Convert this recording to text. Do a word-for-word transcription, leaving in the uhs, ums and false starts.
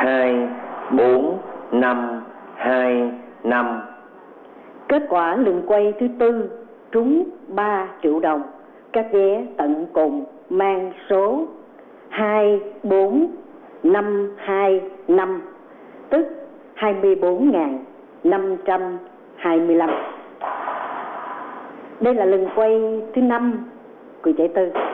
hai bốn năm hai năm. Kết quả lần quay thứ tư trúng ba triệu đồng. Các vé tận cùng mang số hai bốn năm hai năm, tức hai mươi bốn nghìn năm trăm hai mươi lăm. Đây là lần quay thứ năm của giải Tư.